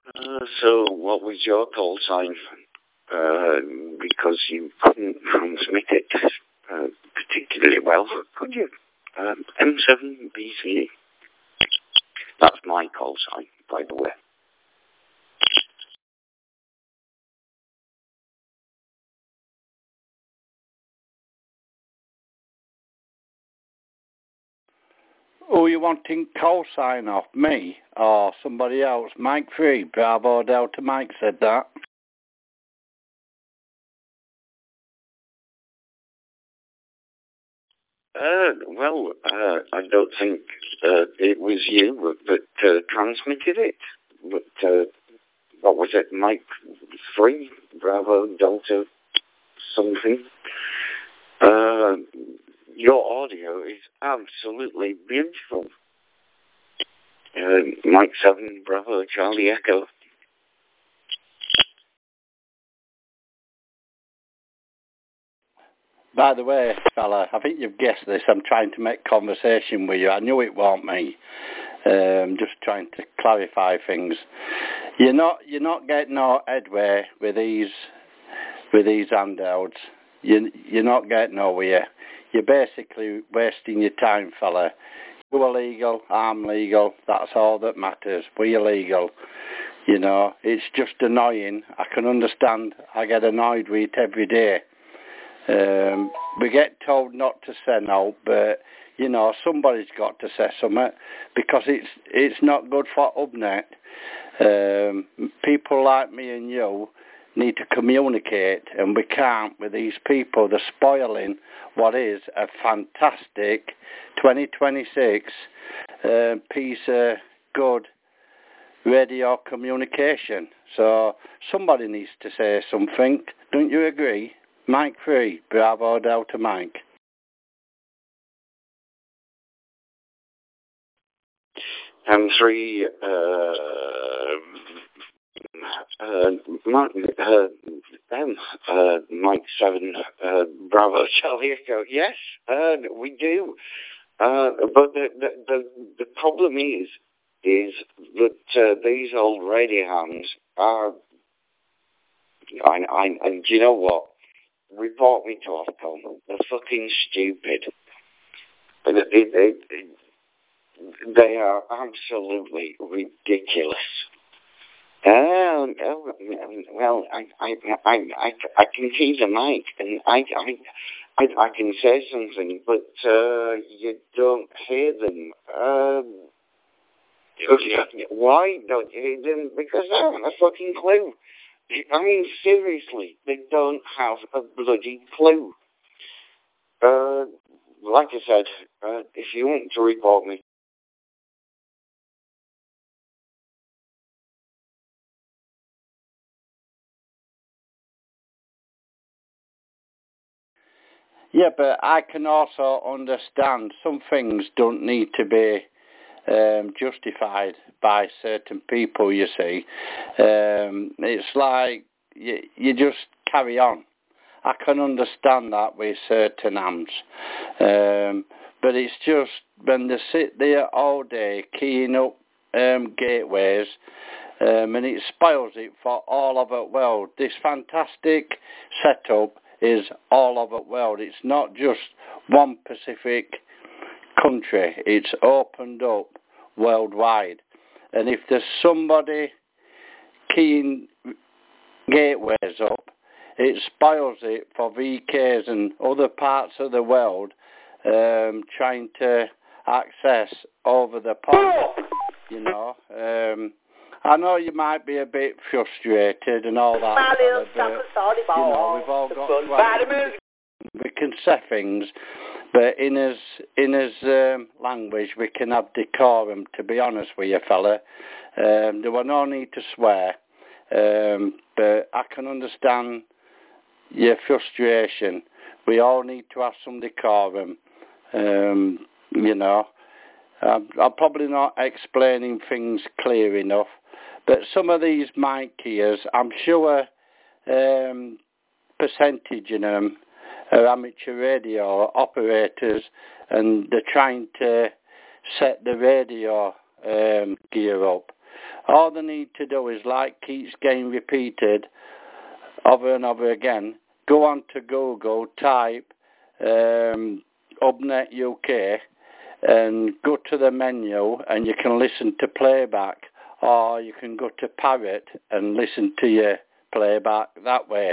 So what was your call sign? Because you couldn't transmit it particularly well, could you? M7BC. That's my call sign, by the way. Oh, you wanting call sign off me or somebody else? Mike 3, Bravo Delta Mike said that. I don't think it was you that transmitted it. But what was it, Mike 3, Bravo Delta something? Your audio is absolutely beautiful. Mike 7, Bravo Charlie Echo. By the way, fella, I think you've guessed this. I'm trying to make conversation with you. I knew it wasn't me. Just trying to clarify things. You're not getting no headway with these handouts. You're not getting nowhere. You're basically wasting your time, fella. You're legal, I'm legal. That's all that matters. We're legal. You know, it's just annoying. I can understand. I get annoyed with it every day. We get told not to say no, but you know somebody's got to say something because it's not good for UBNet. People like me and you need to communicate, and we can't with these people. They're spoiling what is a fantastic 2026 piece of good radio communication. So somebody needs to say something. Don't you agree? Mike 3, Bravo Delta Mike. M3, Mike 7, Bravo Charlie Echo. Yes, we do. But the problem is that these old radio hands are, and do you know what? Report me to Ofcom. They're fucking stupid. They are absolutely ridiculous. Well, I can see the mic, and I can say something, but you don't hear them. Why don't you hear them? Because they haven't a fucking clue. I mean, seriously, they don't have a bloody clue. Like I said, if you want to report me, yeah, but I can also understand some things don't need to be justified by certain people, you see. It's like you just carry on. I can understand that with certain hands. But it's just when they sit there all day keying up gateways, and it spoils it for all over the world. This fantastic setup is all over the world. It's not just one specific country. It's opened up worldwide. And if there's somebody keying gateways up, it spoils it for VKs and other parts of the world trying to access over the pond, you know. I know you might be a bit frustrated and all that, but, you know, we've all got to we can say things, but in his language we can have decorum, to be honest with you, fella. There were no need to swear, but I can understand your frustration. We all need to have some decorum, you know. I'm probably not explaining things clear enough, but some of these mic keys, I'm sure percentage in them are amateur radio operators, and they're trying to set the radio gear up. All they need to do is, like keeps getting repeated over and over again, go on to Google, type Hubnet UK, and go to the menu, and you can listen to playback, or you can go to Parrot and listen to your playback that way.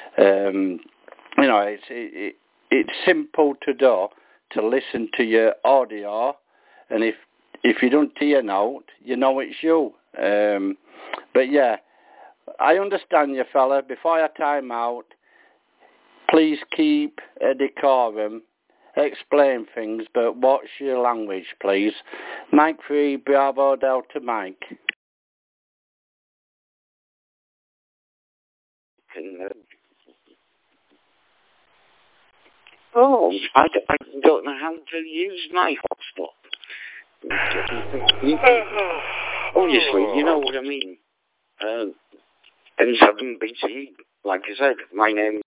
It's simple to do, to listen to your audio, and if you don't hear note, you know it's you. But yeah, I understand you, fella. Before I time out, please keep a decorum, explain things, but watch your language, please. Mike 3, Bravo Delta Mike. I don't know how to use my hotspot. Obviously, you know what I mean. N7BT, like I said, my name